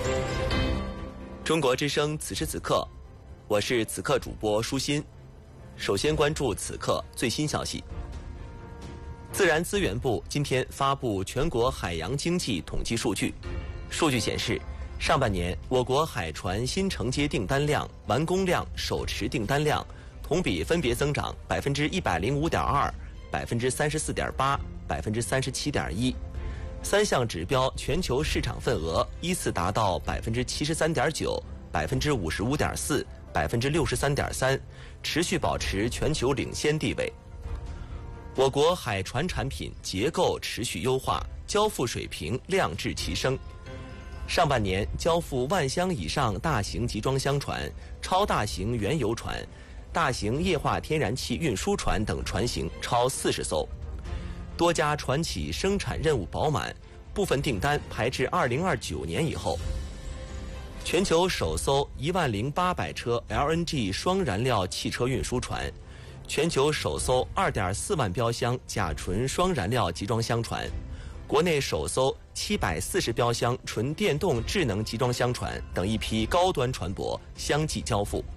中国之声此时此刻，我是此刻主播舒心。首先关注此刻最新消息。自然资源部今天发布全国海洋经济统计数据，数据显示，上半年我国海船新承接订单量、完工量、手持订单量同比分别增长105.2%、34.8%、37.1%。三项指标全球市场份额依次达到73.9%、55.4%、63.3%，持续保持全球领先地位。我国海船产品结构持续优化，交付水平量质齐升。上半年交付万箱以上大型集装箱船、超大型原油船、大型液化天然气运输船等船型超40艘。多家船企生产任务饱满，部分订单排至2029年以后。全球首艘10800车 LNG 双燃料汽车运输船，全球首艘2.4万标箱甲醇双燃料集装箱船，国内首艘740标箱纯电动智能集装箱船等一批高端船舶相继交付。